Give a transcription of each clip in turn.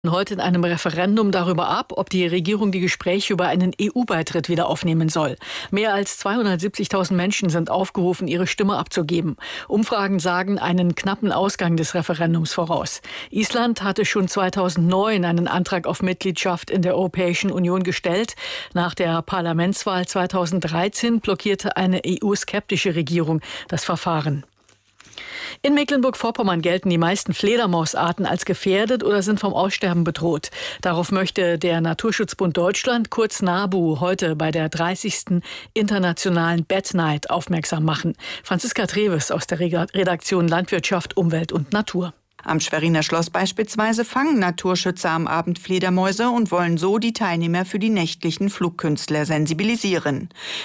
Heute in einem Referendum darüber ab, ob die Regierung die Gespräche über einen EU-Beitritt wieder aufnehmen soll. Mehr als 270.000 Menschen sind aufgerufen, ihre Stimme abzugeben. Umfragen sagen einen knappen Ausgang des Referendums voraus. Island hatte schon 2009 einen Antrag auf Mitgliedschaft in der Europäischen Union gestellt. Nach der Parlamentswahl 2013 blockierte eine EU-skeptische Regierung das Verfahren. In Mecklenburg-Vorpommern gelten die meisten Fledermausarten als gefährdet oder sind vom Aussterben bedroht. Darauf möchte der Naturschutzbund Deutschland, kurz NABU, heute bei der 30. Internationalen Bat Night aufmerksam machen. Franziska Treves aus der Redaktion Landwirtschaft, Umwelt und Natur. Am Schweriner Schloss beispielsweise fangen Naturschützer am Abend Fledermäuse und wollen so die Teilnehmer für die nächtlichen Flugkünstler sensibilisieren.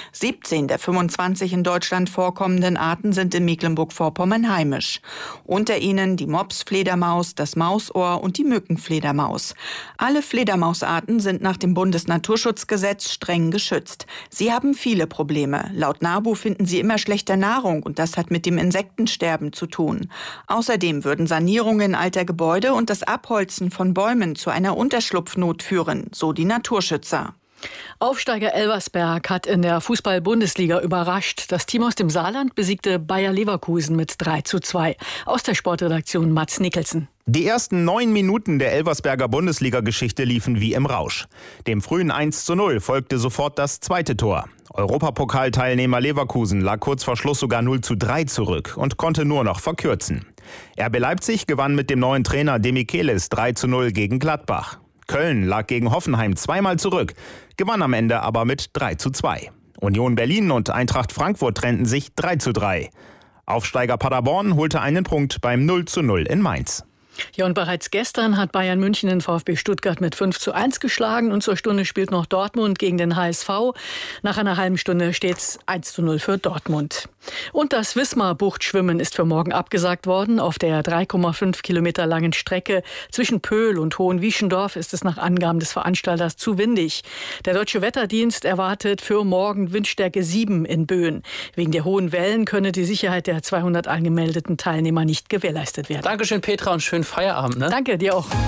17 der 25 in Deutschland vorkommenden Arten sind in Mecklenburg-Vorpommern heimisch. Unter ihnen die Mops-Fledermaus, das Mausohr und die Mückenfledermaus. Alle Fledermausarten sind nach dem Bundesnaturschutzgesetz streng geschützt. Sie haben viele Probleme. Laut NABU finden sie immer schlechter Nahrung und das hat mit dem Insektensterben zu tun. Außerdem würden Sanierungen in alter Gebäude und das Abholzen von Bäumen zu einer Unterschlupfnot führen, so die Naturschützer. Aufsteiger Elversberg hat in der Fußball-Bundesliga überrascht. Das Team aus dem Saarland besiegte Bayer Leverkusen mit 3:2. Aus der Sportredaktion Mats Nicholson. Die ersten 9 Minuten der Elversberger Bundesliga-Geschichte liefen wie im Rausch. Dem frühen 1:0 folgte sofort das zweite Tor. Europapokalteilnehmer Leverkusen lag kurz vor Schluss sogar 0:3 zurück und konnte nur noch verkürzen. RB Leipzig gewann mit dem neuen Trainer Demichelis 3:0 gegen Gladbach. Köln lag gegen Hoffenheim zweimal zurück, gewann am Ende aber mit 3:2. Union Berlin und Eintracht Frankfurt trennten sich 3:3. Aufsteiger Paderborn holte einen Punkt beim 0:0 in Mainz. Ja, und bereits gestern hat Bayern München den VfB Stuttgart mit 5:1 geschlagen und zur Stunde spielt noch Dortmund gegen den HSV. Nach einer halben Stunde steht es 1:0 für Dortmund. Und das Wismar-Buchtschwimmen ist für morgen abgesagt worden. Auf der 3,5 Kilometer langen Strecke zwischen Pöhl und Hohenwieschendorf ist es nach Angaben des Veranstalters zu windig. Der Deutsche Wetterdienst erwartet für morgen Windstärke 7 in Böen. Wegen der hohen Wellen könne die Sicherheit der 200 angemeldeten Teilnehmer nicht gewährleistet werden. Dankeschön, Petra, und schönen Feierabend. Ne? Danke, dir auch.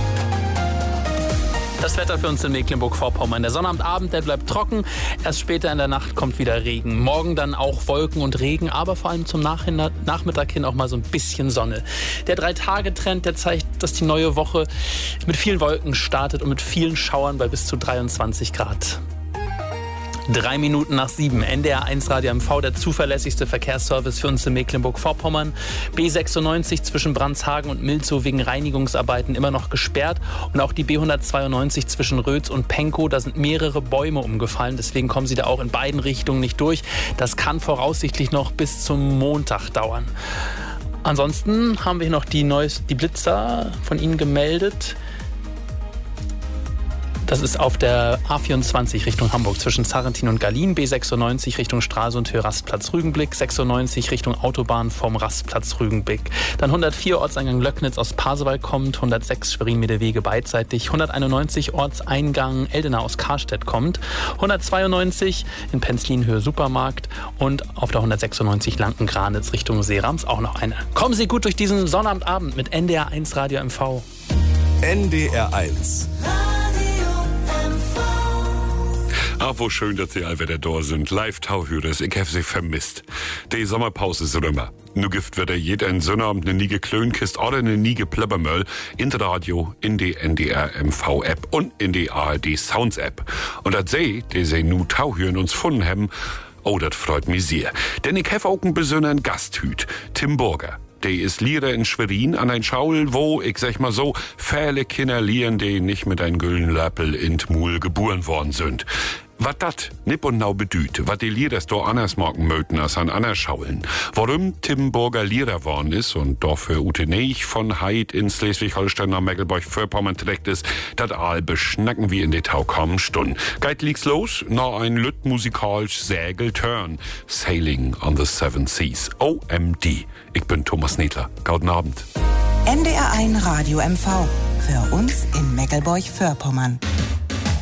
Das Wetter für uns in Mecklenburg-Vorpommern. Der Sonnabendabend, der bleibt trocken. Erst später in der Nacht kommt wieder Regen. Morgen dann auch Wolken und Regen, aber vor allem zum Nachmittag hin auch mal so ein bisschen Sonne. Der 3-Tage-Trend, der zeigt, dass die neue Woche mit vielen Wolken startet und mit vielen Schauern bei bis zu 23 Grad. 3 Minuten nach 7. NDR 1 Radio MV, der zuverlässigste Verkehrsservice für uns in Mecklenburg-Vorpommern. B96 zwischen Brandshagen und Milzow wegen Reinigungsarbeiten immer noch gesperrt. Und auch die B192 zwischen Rötz und Penkow, da sind mehrere Bäume umgefallen. Deswegen kommen Sie da auch in beiden Richtungen nicht durch. Das kann voraussichtlich noch bis zum Montag dauern. Ansonsten haben wir hier noch die Blitzer von Ihnen gemeldet. Das ist auf der A24 Richtung Hamburg zwischen Sarrentin und Gallien, B96 Richtung Stralsund-Höhe Rastplatz Rügenblick, 96 Richtung Autobahn vom Rastplatz Rügenblick. Dann 104 Ortseingang Löcknitz aus Pasewalk kommt, 106 Schwerin-Medewege beidseitig, 191 Ortseingang Eldena aus Karstedt kommt, 192 in Penzlin-Höhe Supermarkt und auf der 196 Lanken-Granitz Richtung Seerams auch noch eine. Kommen Sie gut durch diesen Sonnabendabend mit NDR 1 Radio MV. NDR 1. Ach, wo schön, dass Sie alle wieder da sind. Live-Tauhörers, ich habe Sie vermisst. Die Sommerpause ist immer. Nu gibt wieder jeden Sonnabend eine niege Klönkist oder eine niege Plöppermöll in der Radio, in die NDR MV-App und in die ARD Sounds-App. Und dat die nu Tauhören uns gefunden haben, oh, das freut mich sehr. Denn ich habe auch einen besonderen Gasthüt, Tim Burger. Der ist Lehrer in Schwerin an ein Schaul, wo, ich sag mal so, viele Kinder lieren, die nicht mit ein gülden Lappel in Tmul geboren worden sind. Was dat nipp und nau bedüht, wat die Lieder do anders morgen möten als an anders Schaulen. Warum Tim Burger Lehrer worden ist und dafür Ute Neich von Heid in Schleswig-Holstein nach Mecklenburg-Vorpommern trägt ist, dat all beschnacken wir in die taukamen Stunden. Geit liegt's los, na ein lütt musikalisch Sägelturn. Sailing on the Seven Seas. OMD. Ich bin Thomas Nedler. Guten Abend. NDR 1 Radio MV. Für uns in Mecklenburg-Vorpommern.